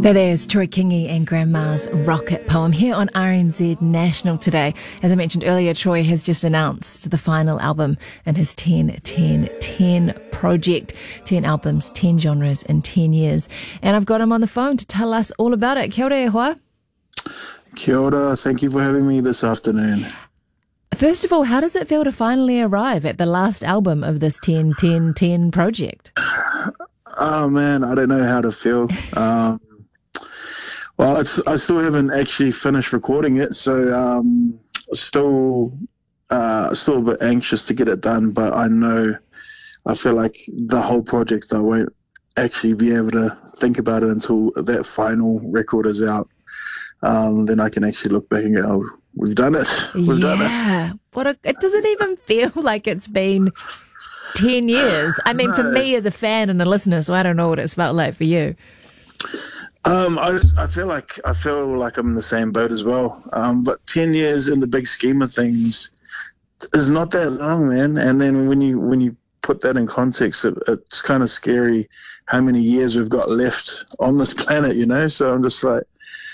There's Troy Kingi and Grandma's Rocket Poem here on RNZ National today. As I mentioned earlier, Troy has just announced the final album in his 10-10-10 project. 10 albums, 10 genres in 10 years. And I've got him on the phone to tell us all about it. Kia ora e hoa. Kia ora. Thank you for having me this afternoon. First of all, how does it feel to finally arrive at the last album of this 10-10-10 project? Oh, man, I don't know how to feel. Well, I still haven't actually finished recording it, so still a bit anxious to get it done. But I feel like the whole project, I won't actually be able to think about it until that final record is out. Then I can actually look back and go, oh, we've done it. We've done it. Yeah. It doesn't even feel like it's been 10 years. I mean, for me as a fan and a listener, so I don't know what it's felt like for you. I feel like I'm in the same boat as well. But 10 years in the big scheme of things is not that long, man. And then when you put that in context, it's kind of scary how many years we've got left on this planet, you know? So I'm just like,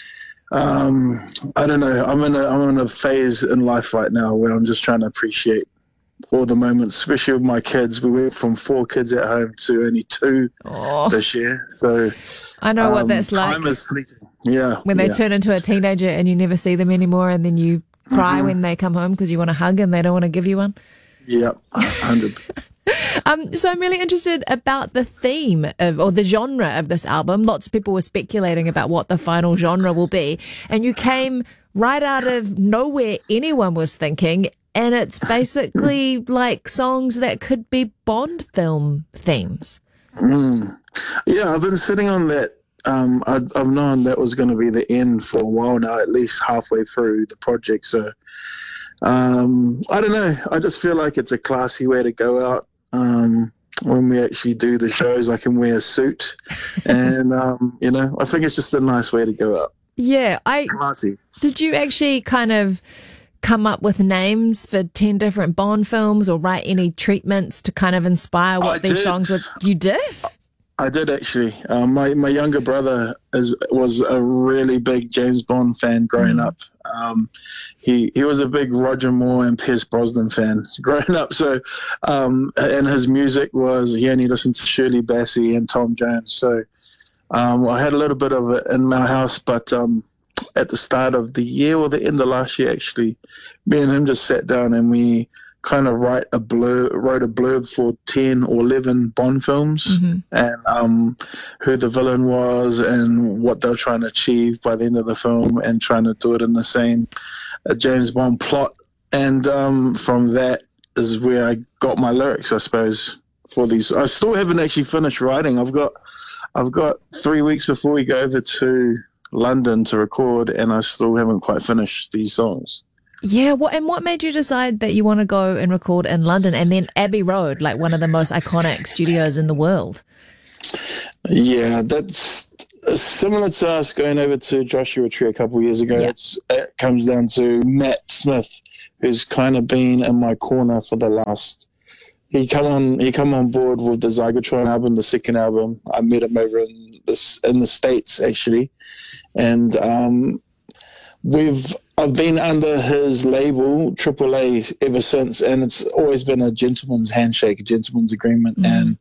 I don't know. I'm in a phase in life right now where I'm just trying to appreciate all the moments, especially with my kids. We went from 4 kids at home to only 2 this year. So I know what that's like. Time is fleeting. Yeah. When they turn into a teenager and you never see them anymore, and then you cry when they come home because you want a hug and they don't want to give you one. Yeah, 100. So I'm really interested about the theme or the genre of this album. Lots of people were speculating about what the final genre will be, and you came right out of nowhere anyone was thinking, and it's basically like songs that could be Bond film themes. Yeah, I've been sitting on that. I've known that was going to be the end for a while now, at least halfway through the project. So I don't know. I just feel like it's a classy way to go out. When we actually do the shows, I can wear a suit, and I think it's just a nice way to go out. Yeah, classy. Did you actually kind of come up with names for 10 different Bond films, or write any treatments to kind of inspire what these songs were? You did? I did, actually. My younger brother was a really big James Bond fan growing up. He was a big Roger Moore and Pierce Brosnan fan growing up. So, and his music he only listened to Shirley Bassey and Tom Jones. So, I had a little bit of it in my house, but at the start of the year or the end of last year, actually, me and him just sat down and we kind of wrote a blurb for 10 or 11 Bond films, and who the villain was and what they were trying to achieve by the end of the film, and trying to do it in the same James Bond plot. And from that is where I got my lyrics, I suppose, for these. I still haven't actually finished writing. I've got 3 weeks before we go over to London to record, and I still haven't quite finished these songs. Yeah, what made you decide that you want to go and record in London, and then Abbey Road, like one of the most iconic studios in the world? Yeah, that's similar to us going over to Joshua Tree a couple of years ago. Yeah. It comes down to Matt Smith, who's kind of been in my corner for the last. He come on board with the Zygertron album, the second album. I met him over in the States, actually, and I've been under his label, AAA, ever since, and it's always been a gentleman's handshake, a gentleman's agreement. And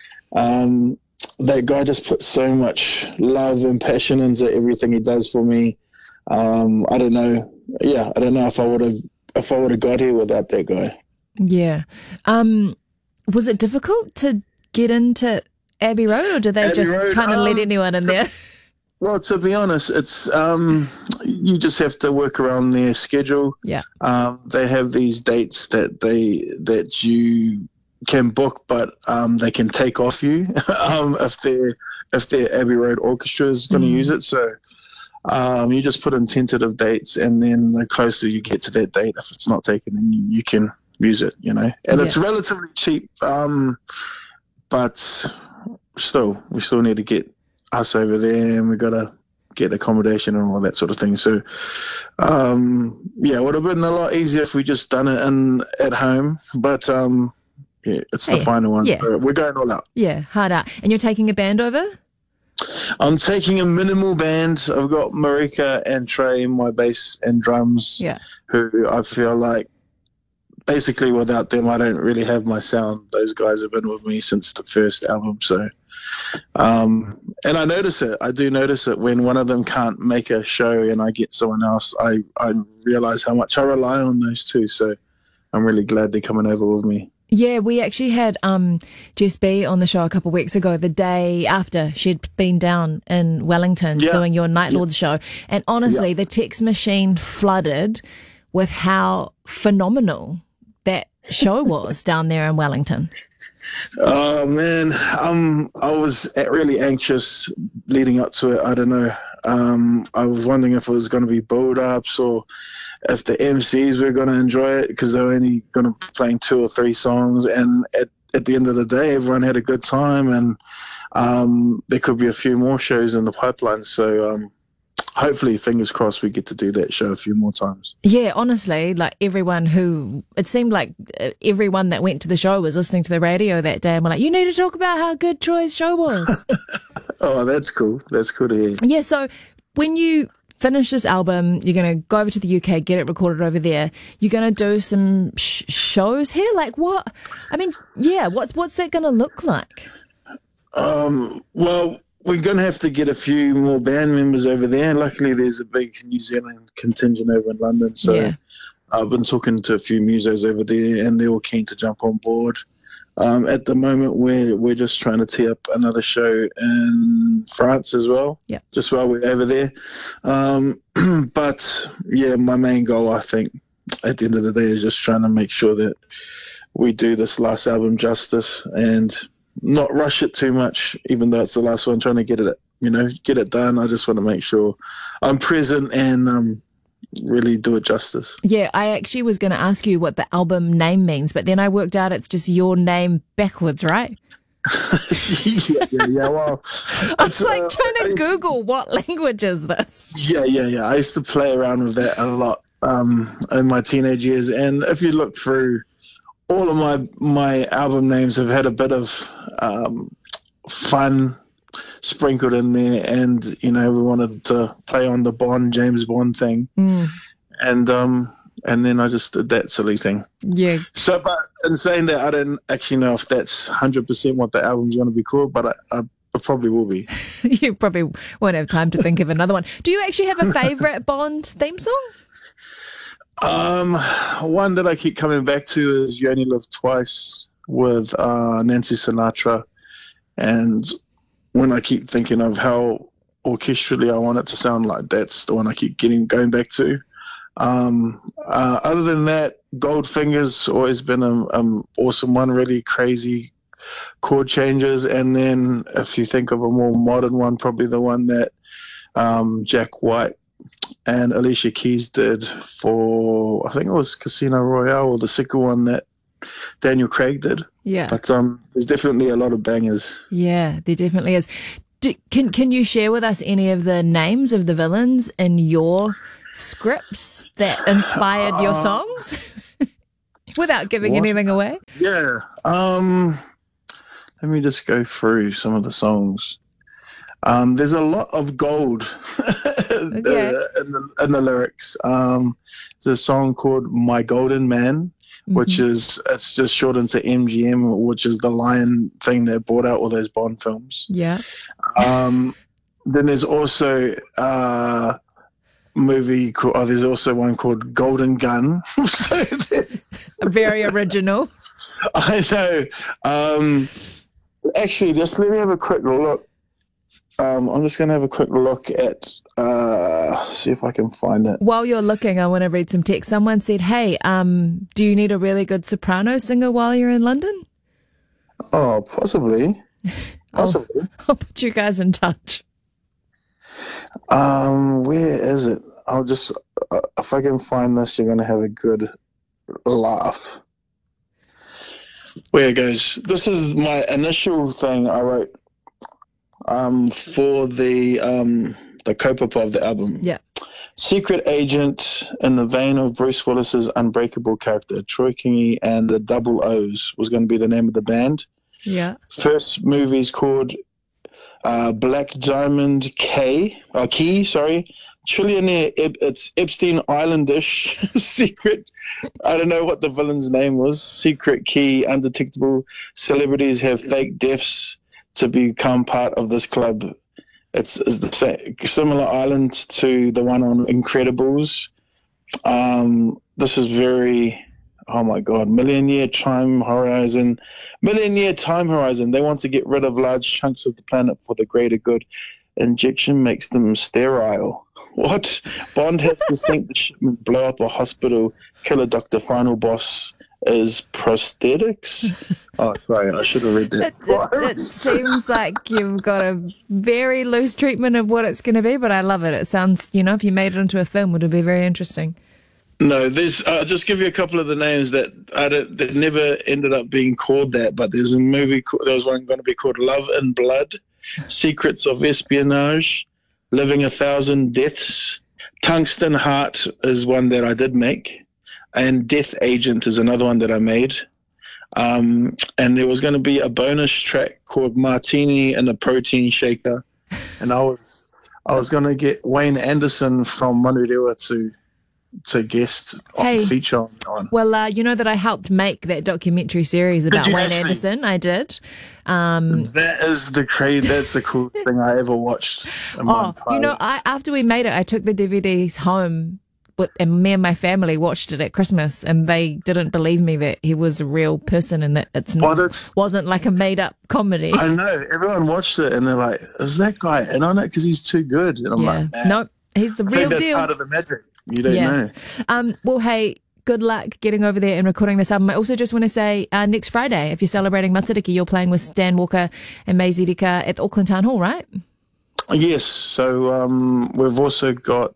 that guy just puts so much love and passion into everything he does for me. I don't know. Yeah, I don't know if I would have got here without that guy. Yeah. Was it difficult to get into Abbey Road, or did they just kind of let anyone in there? Well, to be honest, it's you just have to work around their schedule. Yeah. They have these dates that you can book, but they can take off you if their Abbey Road Orchestra is going to use it. So you just put in tentative dates, and then the closer you get to that date, if it's not taken, then you can use it. You know, and it's relatively cheap. But we still need to get us over there, and we got to get accommodation and all that sort of thing. So, it would have been a lot easier if we just done it at home. But it's the final one. Yeah. So we're going all out. Yeah, hard out. And you're taking a band over? I'm taking a minimal band. I've got Marika and Trey, my bass and drums, Yeah. who I feel like basically without them, I don't really have my sound. Those guys have been with me since the first album. So, and I notice it. I do notice it when one of them can't make a show and I get someone else. I realize how much I rely on those two. So I'm really glad they're coming over with me. Yeah, we actually had Jess B on the show a couple of weeks ago, the day after she'd been down in Wellington doing your Night Lord show. And honestly, the text machine flooded with how phenomenal that show was down there in Wellington. Oh, man. I was really anxious leading up to it. I don't know. I was wondering if it was going to be build-ups or if the MCs were going to enjoy it, because they were only going to be playing 2 or 3 songs. And at the end of the day, everyone had a good time, and there could be a few more shows in the pipeline. So hopefully, fingers crossed, we get to do that show a few more times. Yeah, honestly, like it seemed like everyone that went to the show was listening to the radio that day and were like, you need to talk about how good Troy's show was. Oh, that's cool. That's cool to hear. Yeah, so when you finish this album, you're going to go over to the UK, get it recorded over there. You're going to do some shows here? Like what? I mean, yeah, what's that going to look like? Well, we're going to have to get a few more band members over there. Luckily, there's a big New Zealand contingent over in London. So I've been talking to a few musos over there, and they're all keen to jump on board. At the moment, we're just trying to tee up another show in France as well, just while we're over there. But, yeah, my main goal, I think, at the end of the day is just trying to make sure that we do this last album justice and not rush it too much, even though it's the last one, trying to get it done. I just want to make sure I'm present and really do it justice. Yeah, I actually was going to ask you what the album name means, but then I worked out it's just your name backwards, right? yeah. Well, I was like trying to Google what language is this. Yeah. I used to play around with that a lot in my teenage years, and if you look through, all of my album names have had a bit of fun sprinkled in there, and we wanted to play on the James Bond thing, and then I just did that silly thing. Yeah. So, but in saying that, I don't actually know if that's 100% what the album's going to be called, but it probably will be. You probably won't have time to think of another one. Do you actually have a favourite Bond theme song? One that I keep coming back to is "You Only Live Twice" with Nancy Sinatra, and when I keep thinking of how orchestrally I want it to sound like, that's the one I keep going back to. Other than that, Goldfinger's always been an awesome one, really crazy chord changes. And then if you think of a more modern one, probably the one that Jack White and Alicia Keys did for, I think it was Casino Royale, or the second one that Daniel Craig did. Yeah. But there's definitely a lot of bangers. Yeah, there definitely is. Can you share with us any of the names of the villains in your scripts that inspired your songs? Without giving anything away? Yeah. Let me just go through some of the songs. There's a lot of gold in the lyrics. There's a song called "My Golden Man," which it's just shortened to MGM, which is the lion thing that brought out all those Bond films. Yeah. Then there's also there's also one called "Golden Gun." So very original. I know. Actually, just let me have a quick look. I'm just going to have a quick look at, see if I can find it. While you're looking, I want to read some text. Someone said, hey, do you need a really good soprano singer while you're in London? Oh, possibly. I'll put you guys in touch. Where is it? I'll just, if I can find this, you're going to have a good laugh. Where it goes. This is my initial thing I wrote for the Kaupapa of the album. Yeah. Secret agent in the vein of Bruce Willis's unbreakable character, Troy Kingi and the Double O's was going to be the name of the band. Yeah. First movie's called Black Diamond Key, sorry. Trillionaire, it's Epstein Islandish secret. I don't know what the villain's name was. Secret key, undetectable celebrities have fake deaths to become part of this club. It's the same, similar island to the one on Incredibles. This is very, oh my God, Million Year Time Horizon. They want to get rid of large chunks of the planet for the greater good. Injection makes them sterile. What? Bond has to sink the shipment, blow up a hospital, kill a doctor. Final boss is prosthetics. Oh, sorry, I should have read that. It seems like you've got a very loose treatment of what it's going to be, but I love it. It sounds, if you made it into a film, it would be very interesting. No, there's. I'll just give you a couple of the names that never ended up being called that, but there's a movie. There was one going to be called Love and Blood, Secrets of Espionage, Living 1,000 Deaths. Tungsten Heart is one that I did make, and Death Agent is another one that I made. And there was going to be a bonus track called Martini and a Protein Shaker, and I was going to get Wayne Anderson from Manurewa to guest feature on. Well, you know that I helped make that documentary series about Wayne Anderson. I did. That's the coolest thing I ever watched. After we made it, I took the DVDs home, and me and my family watched it at Christmas, and they didn't believe me that he was a real person and that wasn't like a made-up comedy. I know. Everyone watched it, and they're like, "Is that guy in on it? Because he's too good." And I'm like, "Nope, he's the real deal." That's part of the magic. You don't know. Well, hey, good luck getting over there and recording this album. I also just want to say next Friday, if you're celebrating Matariki, you're playing with Stan Walker and Maisie Rika at the Auckland Town Hall, right? Yes. So we've also got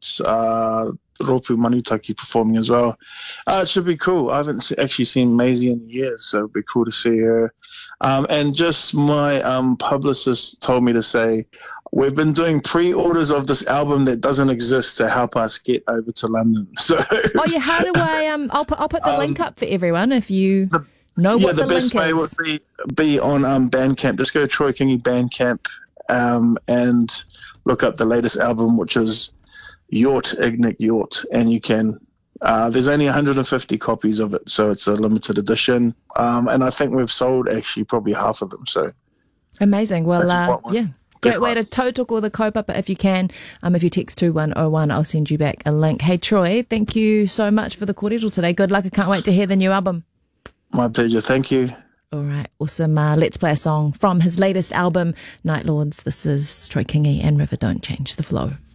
Ropu Manutaki performing as well. It should be cool. I haven't actually seen Maisie in years, so it'd be cool to see her. And just my publicist told me to say, we've been doing pre-orders of this album that doesn't exist to help us get over to London. So, how do I? I'll put the link up for everyone if you know what the link is. The best way would be on Bandcamp. Just go to Troy Kingi Bandcamp and look up the latest album, which is Yort, Ignic Yort, and you can. There's only 150 copies of it, so it's a limited edition. And I think we've sold actually probably half of them. So amazing. Well, great way to tautoko the kaupapa if you can. If you text 2101, I'll send you back a link. Hey, Troy, thank you so much for the kōrero today. Good luck. I can't wait to hear the new album. My pleasure. Thank you. All right. Awesome. Let's play a song from his latest album, Night Lords. This is Troy Kingi and River Don't Change the Flow.